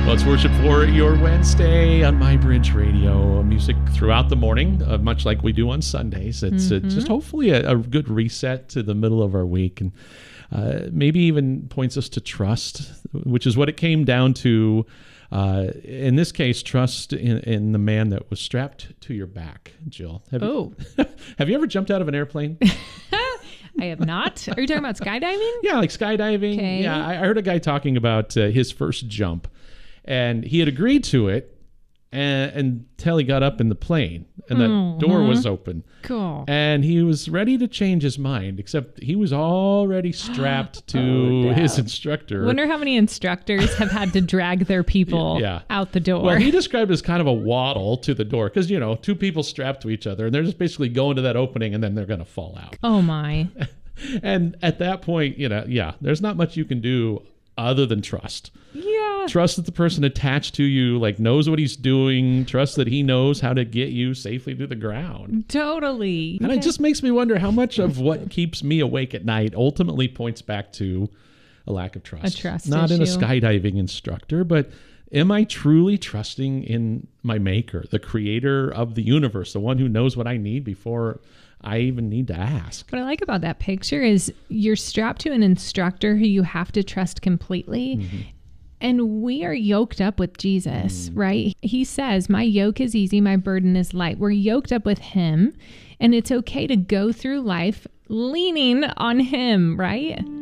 Well, it's Worship for Your Wednesday on My Bridge Radio. Music throughout the morning, much like we do on Sundays. It's just hopefully a good reset to the middle of our week, and maybe even points us to trust, which is what it came down to. In this case, trust in the man that was strapped to your back, Jill. Have you ever jumped out of an airplane? I have not. Are you talking about skydiving? Yeah, like skydiving. Okay. Yeah, I heard a guy talking about his first jump, and he had agreed to it until he got up in the plane, and the door was open. Cool. And he was ready to change his mind, except he was already strapped to his instructor. Wonder how many instructors have had to drag their people out the door. Well, he described it as kind of a waddle to the door because, two people strapped to each other, and they're just basically going to that opening, and then they're going to fall out. Oh, my. And at that point, there's not much you can do other than trust. Yeah. Trust that the person attached to you knows what he's doing. Trust that he knows how to get you safely to the ground. Totally. And it just makes me wonder how much of what keeps me awake at night ultimately points back to a lack of trust. A trust Not issue. in a skydiving instructor, but am I truly trusting in my maker, the creator of the universe, the one who knows what I need before I even need to ask? What I like about that picture is you're strapped to an instructor who you have to trust completely. Mm-hmm. And we are yoked up with Jesus, right? He says, my yoke is easy, my burden is light. We're yoked up with him, and it's okay to go through life leaning on him, right?